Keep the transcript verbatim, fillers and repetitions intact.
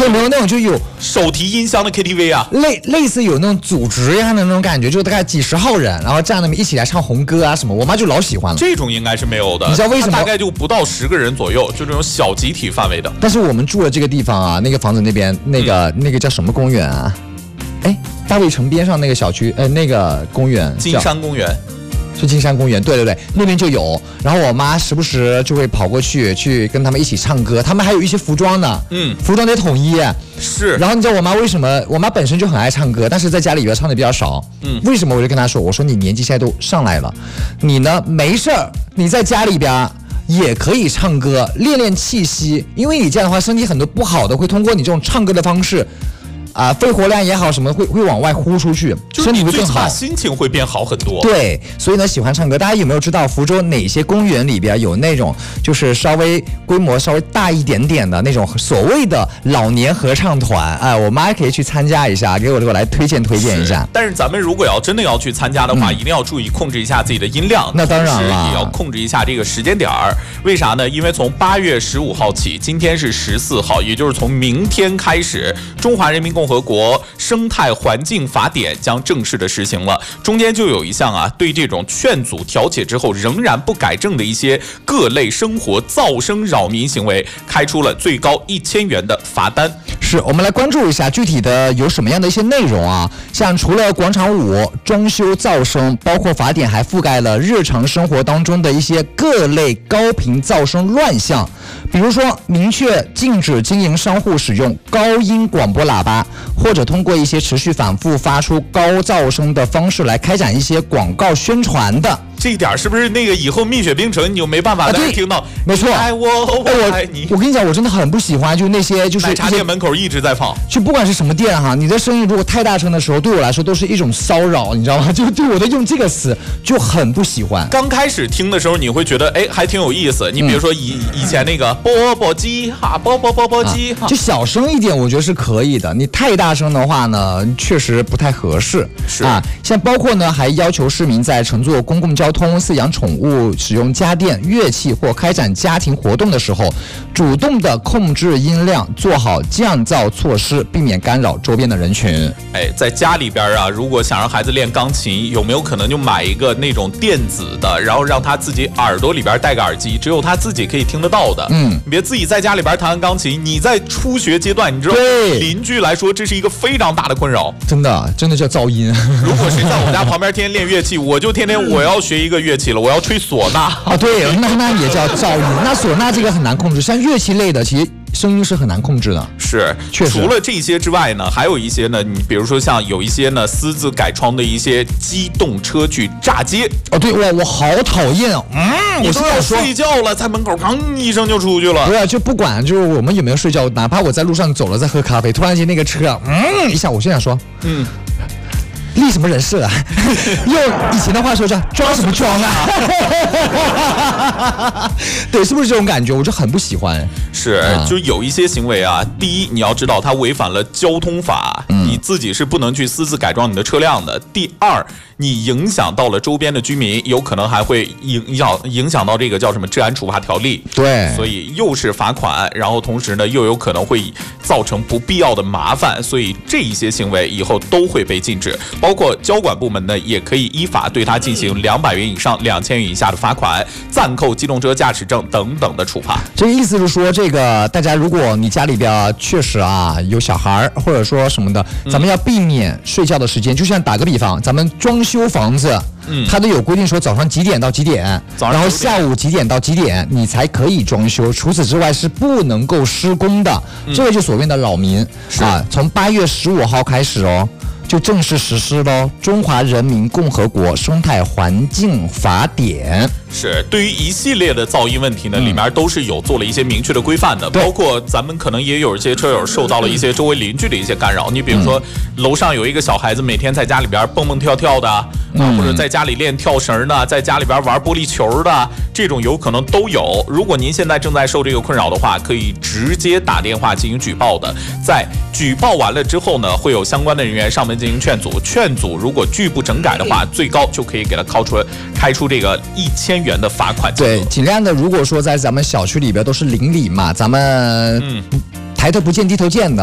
有没有那种就有手提音箱的 K T V 啊？ 类类似有那种组织一样的那种感觉，就大概几十号人，然后站那边一起来唱红歌啊什么，我妈就老喜欢了。 这种应该是没有的， 你知道为什么？ 大概就不到十个人左右，就这种小集体范围的。 但是我们住的这个地方啊，那个房子那边那个、嗯、那个叫什么公园啊？哎，大卫城边上那个小区，呃，那个公园， 金山公园。 是金山公园，对对对，那边就有。然后我妈时不时就会跑过去，去跟他们一起唱歌。他们还有一些服装呢，嗯，服装得统一。 是。 然后你知道我妈为什么？我妈本身就很爱唱歌，但是在家里边唱的比较少。嗯。为什么？我就跟她说，我说你年纪现在都上来了，你呢没事儿，你在家里边也可以唱歌，练练气息，因为你这样的话，身体很多不好的会通过你这种唱歌的方式。啊、呃，肺活量也好，什么会会往外呼出去， 身体会更好，心情会变好很多。 对，所以呢，喜欢唱歌，大家有没有知道福州哪些公园里边有那种就是稍微规模稍微大一点点的那种所谓的老年合唱团？哎、呃，我妈可以去参加一下，给我给我来推荐推荐一下。 但是咱们如果要真的要去参加的话，嗯、一定要注意控制一下自己的音量， 那当然了， 也要控制一下这个时间点儿。为啥呢？因为从八月十五号起，今天是十四号，也就是从明天开始，中华人民共和共和国生态环境法典将正式的实行了，中间就有一项啊，对这种劝阻调解之后仍然不改正的一些各类生活噪声扰民行为，开出了最高一千元的罚单。 是，我们来关注一下具体的有什么样的一些内容啊？像除了广场舞、装修噪声，包括法典还覆盖了日常生活当中的一些各类高频噪声乱象，比如说明确禁止经营商户使用高音广播喇叭，或者通过一些持续反复发出高噪声的方式来开展一些广告宣传的。 这一点是不是那个以后蜜雪冰城你就没办法再听到？ 啊、没错， 爱我，我爱你。 我跟你讲，我真的很不喜欢，就那些就是奶茶店门口一直在放， 就不管是什么店哈，你的声音如果太大声的时候，对我来说都是一种骚扰，你知道吗？就对我的用这个词就很不喜欢。 刚开始听的时候，你会觉得哎还挺有意思。你比如说以、嗯、以前那个钵钵鸡哈，钵钵钵钵鸡哈， 就小声一点，我觉得是可以的。你太大声的话呢，确实不太合适。 是啊，像包括呢，还要求市民在乘坐公共交通、饲养宠物、使用家电、乐器或开展家庭活动的时候，主动的控制音量，做好降噪措施，避免干扰周边的人群。 哎，在家里边啊，如果想让孩子练钢琴，有没有可能就买一个那种电子的，然后让他自己耳朵里边戴个耳机，只有他自己可以听得到的。嗯，你别自己在家里边弹钢琴，你在初学阶段，你知道，对邻居来说这是一个非常大的困扰。 真的，真的叫噪音。 如果谁在我家旁边天天练乐器，我就天天我要学一个乐器了，我要吹唢呐啊，对，那那也叫噪音。那唢呐这个很难控制，像乐器类的，其实声音是很难控制的。 是， 确实。 除了这些之外呢，还有一些呢，你比如说像有一些呢私自改装的一些机动车去炸街。 哦，对，我我好讨厌哦。嗯， 我都要睡觉了，在门口砰一声就出去了。 不是，就不管就是我们有没有睡觉，哪怕我在路上走了，在喝咖啡，突然间那个车嗯一下，我就想说，嗯。立什么人设啊？用以前的话说叫装什么装啊？对，是不是这种感觉？我就很不喜欢。 是，就有一些行为啊，第一你要知道它违反了交通法，嗯、你自己是不能去私自改装你的车辆的。第二，你影响到了周边的居民，有可能还会影响影响到这个叫什么治安处罚条例。 对， 所以又是罚款，然后同时呢又有可能会造成不必要的麻烦，所以这一些行为以后都会被禁止。包括交管部门呢，也可以依法对他进行两百元以上两千元以下的罚款、暂扣机动车驾驶证等等的处罚。 这个意思是说，这个大家如果你家里边确实啊有小孩或者说什么的，咱们要避免睡觉的时间。就像打个比方，咱们装修房子，嗯，它都有规定说早上几点到几点，然后下午几点到几点你才可以装修，除此之外是不能够施工的。嗯、这个就所谓的扰民啊，从八月十五号开始哦。就正式实施了《中华人民共和国生态环境法典》。 是，对于一系列的噪音问题呢，里面都是有做了一些明确的规范的，包括咱们可能也有一些车友受到了一些周围邻居的一些干扰。你比如说，楼上有一个小孩子每天在家里边蹦蹦跳跳的啊，或者在家里练跳绳的，在家里边玩玻璃球的，这种有可能都有。如果您现在正在受这个困扰的话，可以直接打电话进行举报的。在举报完了之后呢，会有相关的人员上门进行劝阻，劝阻如果拒不整改的话，最高就可以给他开出开出这个一千元的罚款。 对，尽量的，如果说在咱们小区里边都是邻里嘛，咱们嗯抬头不见低头见的